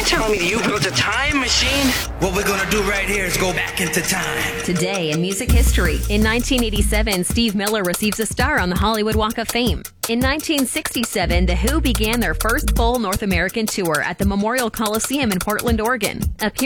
telling me you built a time machine? What we're gonna do right here is go back into time. Today in music history. In 1987, Steve Miller receives a star on the Hollywood Walk of Fame. In 1967, The Who began their first full North American tour at the Memorial Coliseum in Portland, Oregon.